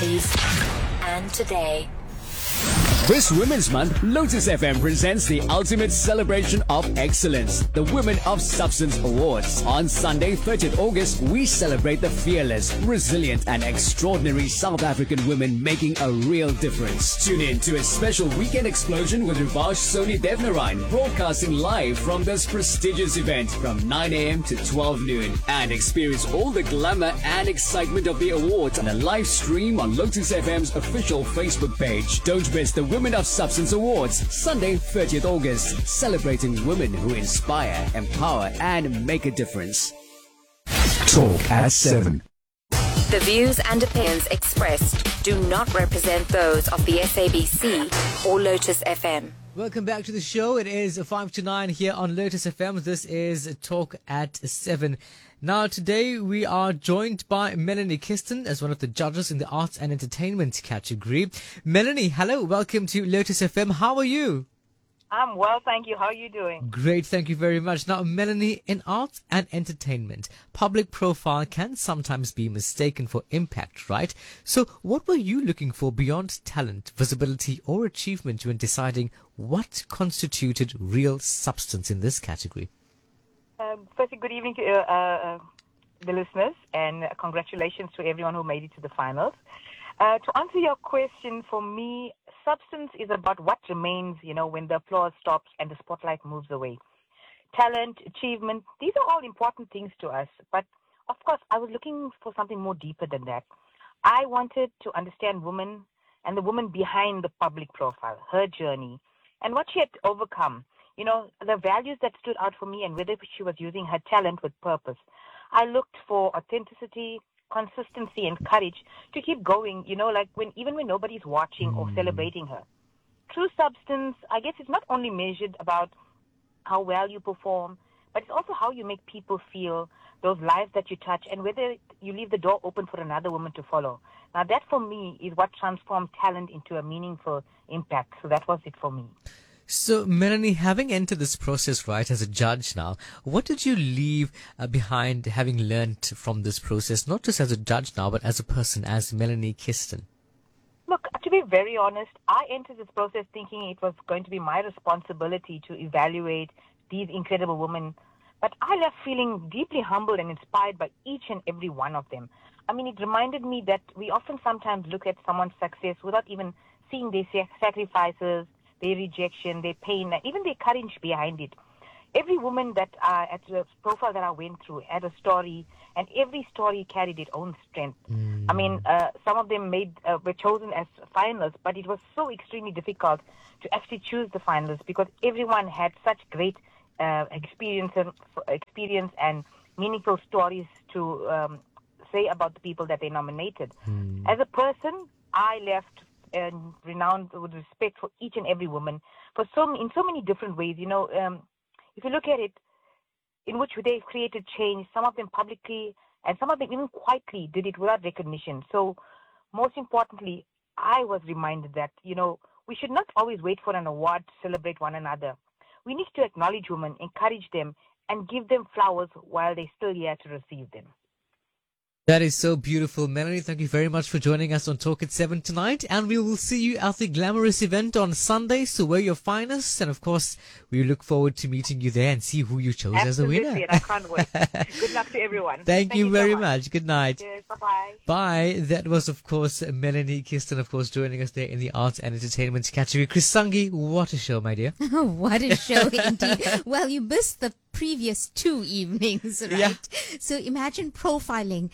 personalities. And today. This Women's Month, Lotus FM presents the ultimate celebration of excellence, the Women of Substance Awards. On Sunday, 30th August, we celebrate the fearless, resilient and extraordinary South African women making a real difference. Tune in to a special weekend explosion with Rivash Soni Devnarine, broadcasting live from this prestigious event from 9 a.m. to 12 noon. And experience all the glamour and excitement of the awards on a live stream on Lotus FM's official Facebook page. Don't miss the Women of Substance Awards, Sunday, 30th August, celebrating women who inspire, empower, and make a difference. Talk at 7. The views and opinions expressed do not represent those of the SABC or Lotus FM. Welcome back to the show. It is 5 to 9 here on Lotus FM. This is Talk at 7. Now, today we are joined by Melanie Kiston as one of the judges in the Arts and Entertainment category. Melanie, hello. Welcome to Lotus FM. How are you? I'm well, thank you. How are you doing? Great, thank you very much. Now, Melanie, in arts and entertainment, public profile can sometimes be mistaken for impact, right? So what were you looking for beyond talent, visibility, or achievement when deciding what constituted real substance in this category? Firstly, good evening to the listeners, and congratulations to everyone who made it to the finals. To answer your question, for me, substance is about what remains, when the applause stops and the spotlight moves away. Talent, achievement, these are all important things to us. But, of course, I was looking for something more deeper than that. I wanted to understand women and the woman behind the public profile, her journey, and what she had overcome. The values that stood out for me and whether she was using her talent with purpose. I looked for authenticity, consistency and courage to keep going, even when nobody's watching or celebrating her. True substance, I guess, is not only measured about how well you perform, but it's also how you make people feel, those lives that you touch, and whether you leave the door open for another woman to follow. Now, that for me is what transformed talent into a meaningful impact. So that was it for me. So, Melanie, having entered this process, right, as a judge now, what did you leave behind having learned from this process, not just as a judge now, but as a person, as Melanie Kiston? Look, to be very honest, I entered this process thinking it was going to be my responsibility to evaluate these incredible women. But I left feeling deeply humbled and inspired by each and every one of them. I mean, it reminded me that we often sometimes look at someone's success without even seeing their sacrifices, their rejection, their pain, and even their courage behind it. Every woman that at the profile that I went through had a story, and every story carried its own strength. I mean, some of them were chosen as finalists, but it was so extremely difficult to actually choose the finalists because everyone had such great experience and meaningful stories to say about the people that they nominated. As a person, I left and renowned with respect for each and every woman in so many different ways. If you look at it, in which they've created change, some of them publicly and some of them even quietly did it without recognition. So most importantly, I was reminded that, we should not always wait for an award to celebrate one another. We need to acknowledge women, encourage them, and give them flowers while they're still here to receive them. That is so beautiful. Melanie, thank you very much for joining us on Talk at 7 tonight. And we will see you at the glamorous event on Sunday. So wear your finest. And of course, we look forward to meeting you there and see who you chose as the winner. And I can't wait. Good luck to everyone. Thank you very much. Good night. Yes, bye-bye. Bye. That was, of course, Melanie Kiston, of course, joining us there in the Arts and Entertainment category. Chris Sangi, what a show, my dear. What a show indeed. Well, you missed the previous 2 evenings, right? Yeah. So imagine profiling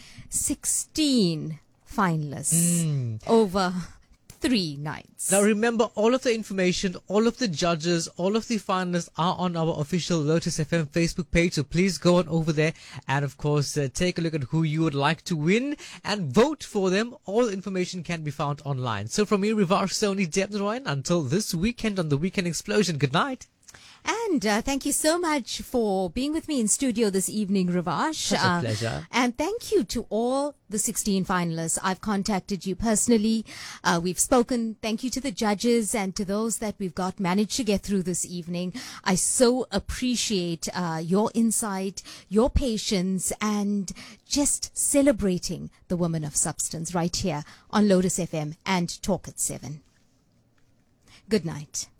16 finalists over 3 nights. Now remember, all of the information, all of the judges, all of the finalists are on our official Lotus FM Facebook page. So please go on over there and, of course, take a look at who you would like to win and vote for them. All information can be found online. So from me, Rivash Soni Devnarine, until this weekend on the Weekend Explosion, good night. And thank you so much for being with me in studio this evening, Ravash. Such a pleasure. And thank you to all the 16 finalists. I've contacted you personally. We've spoken. Thank you to the judges and to those that we've managed to get through this evening. I so appreciate your insight, your patience, and just celebrating the women of substance right here on Lotus FM and Talk at 7. Good night.